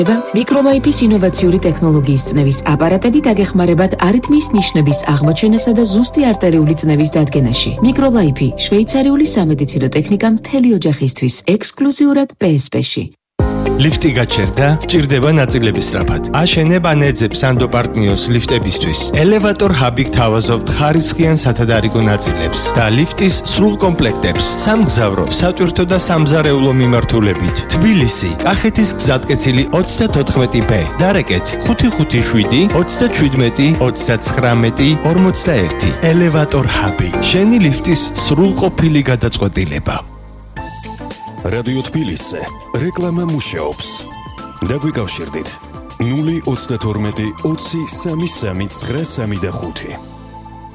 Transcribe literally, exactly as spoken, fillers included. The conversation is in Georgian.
მიკროლაიფის ინოვაციური ტექნოლოგიის წნევის აპარატები დაგეხმარებათ არითმიის ნიშნების აღმოჩენასა და ზუსტი არტერიული წნევის დადგენაში. მიკროლაიფი შვეიცარიული სამედიცინო ტექნიკა მთელი ოჯახისთვის ექსკლუზიურად პე ეს პე-ში. ლიფტი გაჩერდა, ჭირდება ნაწილების სწრაფად. აშენებ ან ეძებ სანდო პარტნიოს ლიფტებისთვის. ელევატორ ჰაბი გთავაზობთ ხარისხიან სათადარიგო ნაწილებს და ლიფტის სრულ კომპლექტებს. სამგზავრო, სატვირთო და სამზარეულო მიმართულებით. თბილისი, კახეთის გზატკეცილი ოცდათოთხმეტი ბე. დარეკეთ ხუთი ხუთი შვიდი ოცდაჩვიდმეტი ოცდაცხრამეტი ორმოცდაერთი. ელევატორ ჰაბი. შენი ლიფტის სრულყოფილი გადაწყვეტილება. რადიო თბილისზე რეკლამა მუშაობს. დაგვიკავშირდით ნული ოცდათორმეტი ოცი სამი სამი ცხრა სამი და ხუთი.